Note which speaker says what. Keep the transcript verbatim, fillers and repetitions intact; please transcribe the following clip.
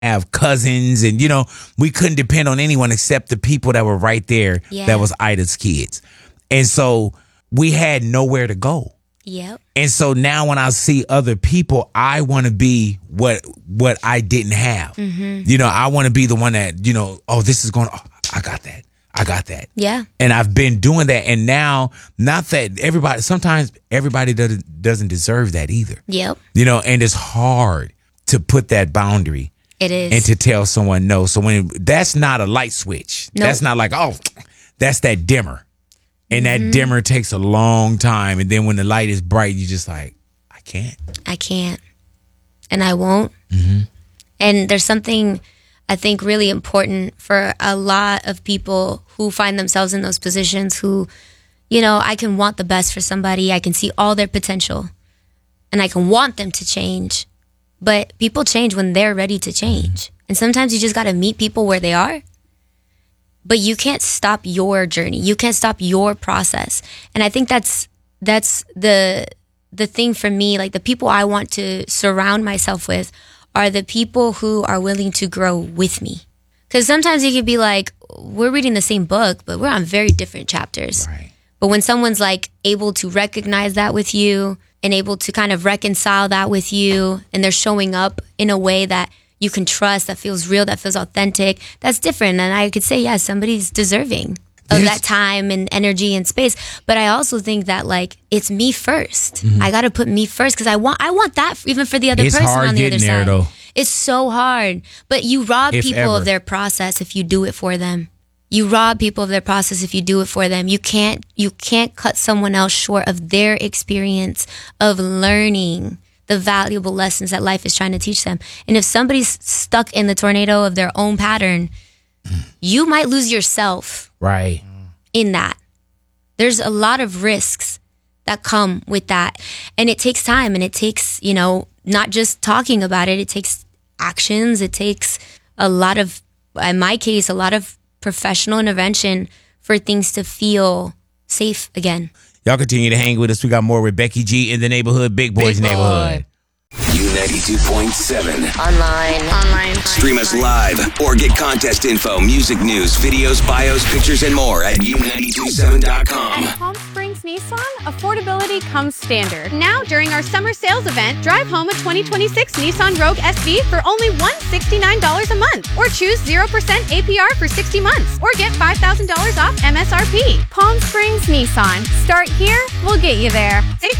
Speaker 1: have cousins, and you know, we couldn't depend on anyone except the people that were right there.
Speaker 2: Yeah.
Speaker 1: That was Ida's kids, and so we had nowhere to go.
Speaker 2: Yep.
Speaker 1: And so now when I see other people, I want to be what what I didn't have.
Speaker 2: Mm-hmm.
Speaker 1: You know, I want to be the one that, you know, oh, this is going to, oh, I got that. I got that.
Speaker 2: Yeah.
Speaker 1: And I've been doing that. And now, not that everybody, sometimes everybody doesn't, doesn't deserve that either.
Speaker 2: Yep.
Speaker 1: You know, and it's hard to put that boundary.
Speaker 2: It is.
Speaker 1: And to tell someone no. So when that's not a light switch.
Speaker 2: Nope.
Speaker 1: That's not like, oh, that's that dimmer. And that
Speaker 2: Mm-hmm.
Speaker 1: dimmer takes a long time. And then when the light is bright, you just like, I can't.
Speaker 2: I can't. And I won't.
Speaker 1: Mm-hmm.
Speaker 2: And there's something I think really important for a lot of people who find themselves in those positions who, you know, I can want the best for somebody. I can see all their potential. And I can want them to change. But people change when they're ready to change. And sometimes you just got to meet people where they are. But you can't stop your journey. You can't stop your process. And I think that's that's the the thing for me. Like the people I want to surround myself with are the people who are willing to grow with me. Because sometimes it could be like, we're reading the same book, but we're on very different chapters.
Speaker 1: Right.
Speaker 2: But when someone's like able to recognize that with you and able to kind of reconcile that with you, and they're showing up in a way that you can trust, that feels real, that feels authentic, that's different. And I could say, yeah, somebody's deserving of
Speaker 1: Yes.
Speaker 2: that time and energy and space. But I also think that like it's me first. I got to put me first because I want I want that even for the other
Speaker 1: It's
Speaker 2: person
Speaker 1: hard
Speaker 2: on the other
Speaker 1: getting there,
Speaker 2: side.
Speaker 1: though.
Speaker 2: It's so hard. But you rob
Speaker 1: If
Speaker 2: people
Speaker 1: ever.
Speaker 2: of their process if you do it for them. You rob people of their process if you do it for them. You can't you can't cut someone else short of their experience of learning the valuable lessons that life is trying to teach them. And if somebody's stuck in the tornado of their own pattern, you might lose yourself
Speaker 1: Right.
Speaker 2: in that. There's a lot of risks that come with that. And it takes time, and it takes, you know, not just talking about it, it takes actions. It takes a lot of, in my case, a lot of professional intervention for things to feel safe again.
Speaker 1: Y'all continue to hang with us. We got more with Becky G in the neighborhood, Big Boys
Speaker 2: Big Boy.
Speaker 1: Neighborhood.
Speaker 3: U ninety-two point seven.
Speaker 2: Online. Online.
Speaker 3: Stream us live or get contest info, music news, videos, bios, pictures, and more at U nine two seven dot com.
Speaker 4: At Palm Springs Nissan, affordability comes standard. Now, during our summer sales event, drive home a twenty twenty-six Nissan Rogue S V for only one hundred sixty-nine dollars a month. Or choose zero percent A P R for sixty months. Or get five thousand dollars off M S R P. Palm Springs Nissan. Start here, we'll get you there. Safe